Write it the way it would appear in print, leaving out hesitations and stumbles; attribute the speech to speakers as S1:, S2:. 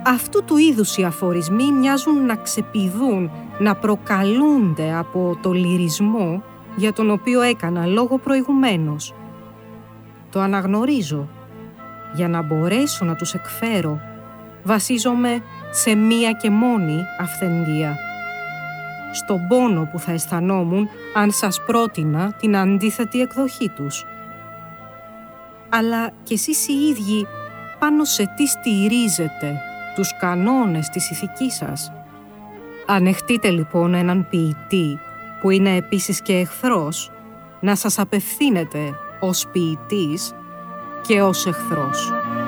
S1: Αυτού του είδους οι αφορισμοί μοιάζουν να ξεπηδούν, να προκαλούνται από το λυρισμό για τον οποίο έκανα λόγο προηγουμένως. Το αναγνωρίζω. Για να μπορέσω να τους εκφέρω, βασίζομαι σε μία και μόνη αυθεντία. Στον πόνο που θα αισθανόμουν αν σας πρότεινα την αντίθετη εκδοχή τους. Αλλά κι εσείς οι ίδιοι πάνω σε τι στηρίζετε τους κανόνες της ηθικής σας? Ανεχτείτε λοιπόν έναν ποιητή που είναι επίσης και εχθρός να σας απευθύνεται ως ποιητής και ως εχθρός.